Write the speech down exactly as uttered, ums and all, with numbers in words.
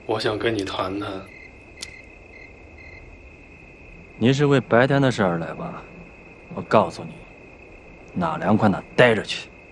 我想跟你谈谈。 你是为白天的事儿来吧？我告诉你，哪凉快哪待着去。